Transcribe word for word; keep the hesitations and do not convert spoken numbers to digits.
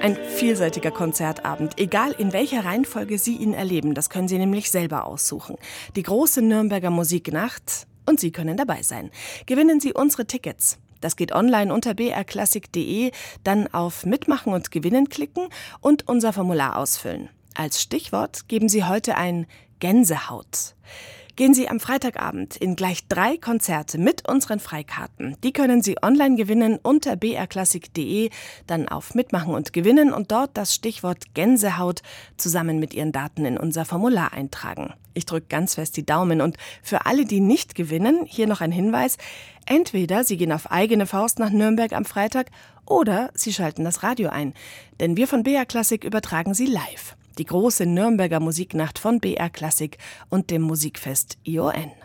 Ein vielseitiger Konzertabend, egal in welcher Reihenfolge Sie ihn erleben, das können Sie nämlich selber aussuchen. Die große Nürnberger Musiknacht und Sie können dabei sein. Gewinnen Sie unsere Tickets. Das geht online unter b r klassik punkt d e, dann auf Mitmachen und Gewinnen klicken und unser Formular ausfüllen. Als Stichwort geben Sie heute ein Gänsehaut. Gehen Sie am Freitagabend in gleich drei Konzerte mit unseren Freikarten. Die können Sie online gewinnen unter b r klassik punkt d e, dann auf Mitmachen und Gewinnen und dort das Stichwort Gänsehaut zusammen mit Ihren Daten in unser Formular eintragen. Ich drücke ganz fest die Daumen und für alle, die nicht gewinnen, hier noch ein Hinweis. Entweder Sie gehen auf eigene Faust nach Nürnberg am Freitag oder Sie schalten das Radio ein, denn wir von B R Klassik übertragen Sie live. Die große Nürnberger Musiknacht von B R Klassik und dem Musikfest I O N.